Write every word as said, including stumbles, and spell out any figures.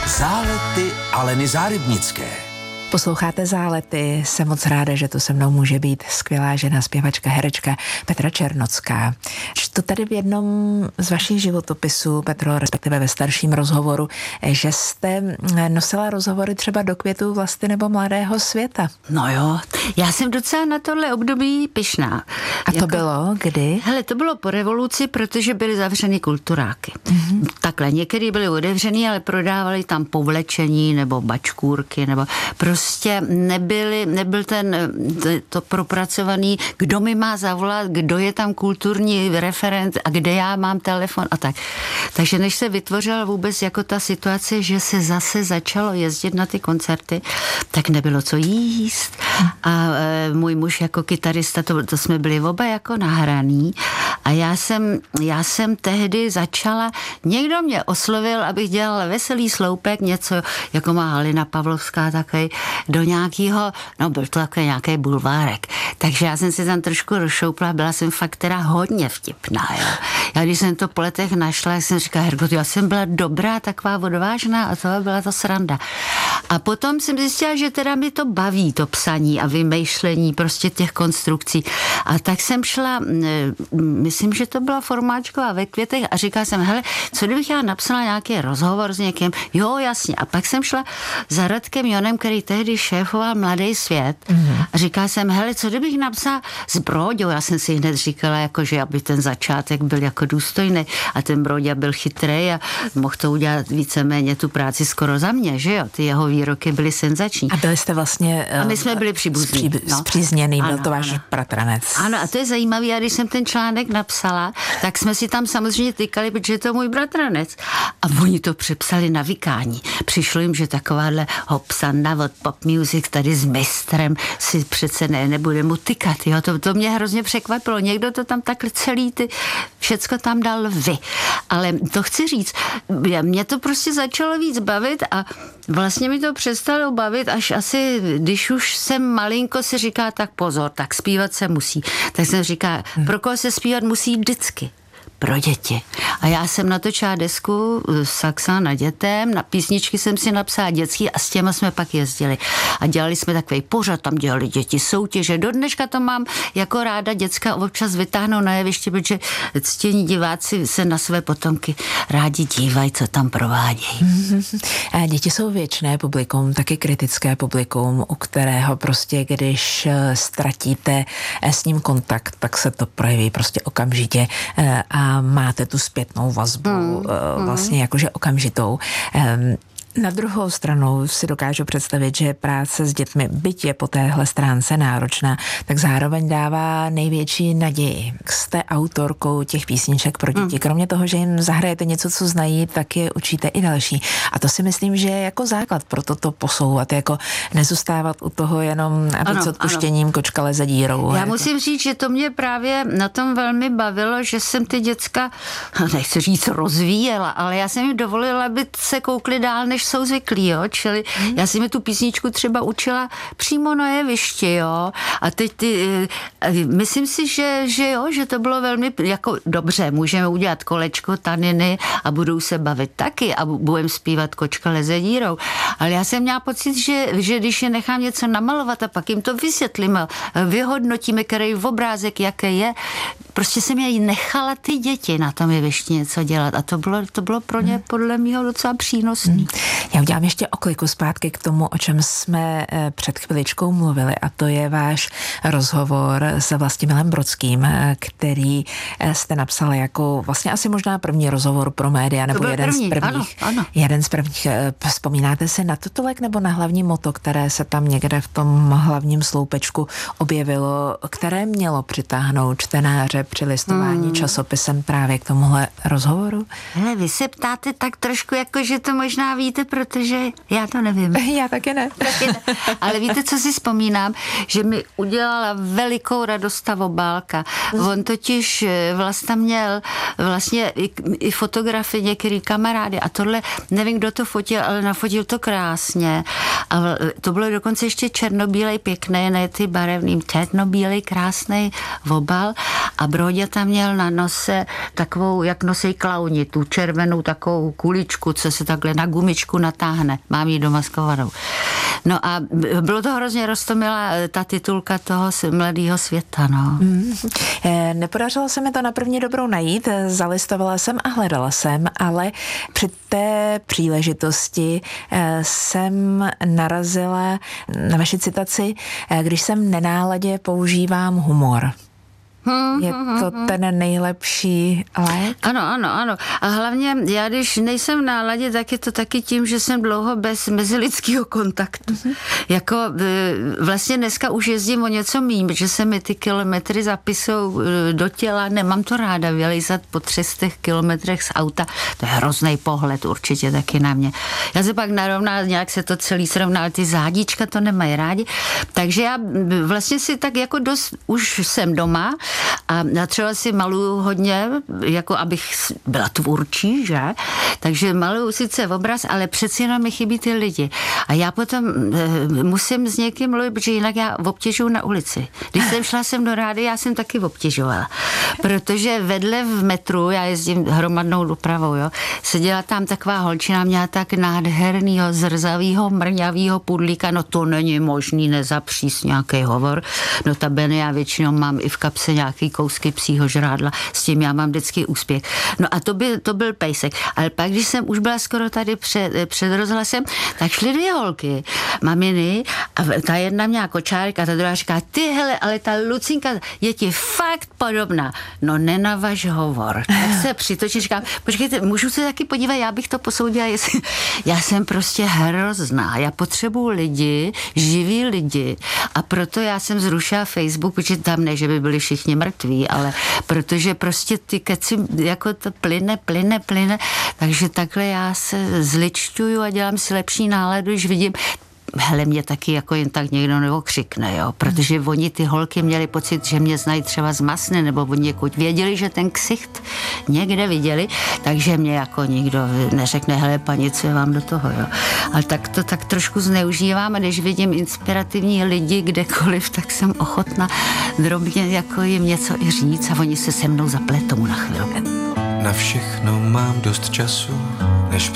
Zálety Aleny Zárybnické. Posloucháte Zálety, jsem moc ráda, že tu se mnou může být skvělá žena, zpěvačka, herečka Petra Černocká. Čtu tady v jednom z vašich životopisů, Petro, respektive ve starším rozhovoru, že jste nosila rozhovory třeba do Květů vlasti nebo Mladého světa. No jo, já jsem docela na tohle období pyšná. A to jako, bylo kdy? Hele, to bylo po revoluci, protože byly zavřeny kulturáky. Mm-hmm. Takhle, některý byly otevřený, ale prodávali tam povlečení nebo bačkůrky, nebo prostě nebyli, nebyl ten to propracovaný, kdo mi má zavolat, kdo je tam kulturní referent a kde já mám telefon a tak. Takže než se vytvořila vůbec jako ta situace, že se zase začalo jezdit na ty koncerty, tak nebylo co jíst. A e, můj muž jako kytarista, to, to jsme byli oba jako nahraný a já jsem, já jsem tehdy začala, někdo mě oslovil, abych dělala Veselý sloupek, něco jako má Halina Pavlovská takový, do nějakého, no byl to takový nějaký bulvárek. Takže já jsem si tam trošku rozšoupla, byla jsem fakt teda hodně vtipná, jo. Já když jsem to po letech našla, jak jsem říkala, Hergot, já jsem byla dobrá, taková odvážná a to byla to sranda. A potom jsem zjistila, že teda mi to baví, to psaní a vymýšlení prostě těch konstrukcí. A tak jsem šla, myslím, že to byla Formáčková ve Květech a říkala jsem, hele, co kdybych já napsala nějaký rozhovor s někým? Jo, jasně. A pak jsem šla za Radkem Jonem, který tehdy šéfoval Mladý svět mm-hmm. a říkala jsem, hele, co kdybych napsala s Bróďou? Já jsem si hned říkala, jako, že aby ten začátek byl jako důstojný a ten Bróďa byl chytrý a mohl to udělat víceméně tu práci skoro za mě, že jo? Ty jeho výroky byly senzační. A byli jste vlastně... A my jsme byli příbuzní. Spří, no. Zpřízněný, byl ano, to váš ano. bratranec. Ano, a to je zajímavé, a když jsem ten článek napsala, tak jsme si tam samozřejmě tykali, protože je to můj bratranec. A oni to přepsali na vykání. Přišlo jim, že takováhle hopsanda od pop music tady s mistrem si přece ne, nebude mu tykat. Jo? To, to mě hrozně překvapilo. Někdo to tam takhle celý, ty, všecko tam dal vy. Ale to chci říct, mě to prostě začalo víc bavit a vlastně mi to přestalo bavit, až asi, když už jsem malinko, si říká, tak pozor, tak zpívat se musí. Tak jsem říká, pro koho se zpívat musí vždycky? Pro děti. A já jsem natočila desku Saxa na dětem, na písničky jsem si napsala dětský a s těma jsme pak jezdili. A dělali jsme takový pořad, tam dělali děti soutěže. Do dneška to mám jako ráda, děcka občas vytáhnou na jeviště, protože ctění diváci se na své potomky rádi dívají, co tam provádějí. Mm-hmm. Děti jsou věčné publikum, taky kritické publikum, u kterého prostě, když ztratíte s ním kontakt, tak se to projeví prostě okamžitě a máte tu zpětnou vazbu mm, vlastně jakože okamžitou. Na druhou stranu si dokážu představit, že práce s dětmi, byť je po téhle stránce náročná, tak zároveň dává největší naději. Jste autorkou těch písniček pro děti. Kromě toho, že jim zahrajete něco, co znají, tak je učíte i další. A to si myslím, že je jako základ pro toto posouvat, jako nezůstávat u toho jenom ano, s odpuštěním ano. Kočka leze dírou. Já musím říct, že to mě právě na tom velmi bavilo, že jsem ty děcka, nechci říct rozvíjela, ale já jsem jim dovolila, aby se koukli dál, než jsou zvyklí, jo, čili hmm. já si mi tu písničku třeba učila přímo na jevišti, jo, a teď ty, myslím si, že, že jo, že to bylo velmi, jako dobře, můžeme udělat kolečko, taniny a budou se bavit taky a budeme zpívat Kočka leze dírou, ale já jsem měla pocit, že, že když je nechám něco namalovat a pak jim to vysvětlíme, vyhodnotíme, který obrázek, jaký je, prostě jsem je nechala ty děti na tom jevišti něco dělat a to bylo, to bylo pro ně hmm. podle mého docela přínosný. Hmm. Já udělám ještě okliku zpátky k tomu, o čem jsme před chviličkou mluvili, a to je váš rozhovor s Vlastimilem Brodským, který jste napsala jako vlastně asi možná první rozhovor pro média, nebo jeden první, z prvních. Ano, ano. Jeden z prvních. Vzpomínáte si na titulek nebo na hlavní motto, které se tam někde v tom hlavním sloupečku objevilo, které mělo přitáhnout čtenáře při listování hmm. časopisem právě k tomuhle rozhovoru? Hele, vy se ptáte tak trošku jako, že to možná víte, protože já to nevím. Já taky ne. Taky ne. Ale víte, co si vzpomínám? Že mi udělala velikou radost ta obálka. On totiž vlastně měl vlastně i, i fotografie některý kamarády a tohle, nevím, kdo to fotil, ale nafotil to krásně. A to bylo dokonce ještě černobílej pěkný, ne ty barevný, černobílej krásný obal a Bróďa tam měl na nose takovou, jak nosí klauni, tu červenou takovou kuličku, co se takhle na gumičku trošku natáhne. Mám ji doma skovanou. No a bylo to hrozně roztomilá ta titulka toho Mladého světa, no. Mm. Nepodařilo se mi to na první dobrou najít, zalistovala jsem a hledala jsem, ale při té příležitosti jsem narazila na vaši citaci, když jsem nenáladě používám humor. Je to ten nejlepší lék? Ano, ano, ano. A hlavně já, když nejsem v náladě, tak je to taky tím, že jsem dlouho bez mezilidského kontaktu. Mm-hmm. Jako vlastně dneska už jezdím o něco míň, protože se mi ty kilometry zapisou do těla. Nemám to ráda vylejzat po třech kilometrech z auta. To je hrozný pohled určitě taky na mě. Já se pak narovná, nějak se to celý srovná, ale ty zádička to nemají rádi. Takže já vlastně si tak jako dost, už jsem doma, a třeba si maluju hodně, jako abych byla tvůrčí, že? Takže maluju sice obraz, ale přeci jenom mi chybí ty lidi. A já potom e, musím s někým mluvit, protože jinak já obtěžuju na ulici. Když jsem šla sem do rády, já jsem taky obtěžovala. Protože vedle v metru, já jezdím hromadnou dopravou, jo, seděla tam taková holčina, měla tak nádhernýho, zrzavýho, mrňavýho pudlíka, no to není možný nezapříst nějaký hovor. No ta bene, já většinou mám i v kapse nějaký kousky psího žrádla, s tím já mám vždycky úspěch. No a to, by, to byl pejsek. Ale pak, když jsem už byla skoro tady před, před rozhlasem, tak šly dvě holky, maminy, a ta jedna měla kočárek a ta druhá říká, ty hele, ale ta Lucinka je ti fakt podobná. No nenavaž hovor. Tak se přitočím, říkám, počkejte, můžu se taky podívat, já bych to posoudila, jestli... Já jsem prostě hrozná. Já potřebuju lidi, živí lidi a proto já jsem zrušila Facebook, protože tam ne, že by byli všichni mrtví, ale protože prostě ty keci jako to plyne, plyne, plyne, takže takhle já se zličťuju a dělám si lepší náladu, když vidím, hele, mě taky jako jen tak někdo nebo křikne, jo, protože oni ty holky měli pocit, že mě znají třeba z Masny, nebo oni někud věděli, že ten ksicht někde viděli, takže mě jako nikdo neřekne, hele, paní, co je vám do toho, jo. Ale tak to tak trošku zneužívám a když vidím inspirativní lidi kdekoliv, tak jsem ochotna drobně jako jim něco i říct a oni se se mnou zapletou na chvilku. Na všechno mám dost času, než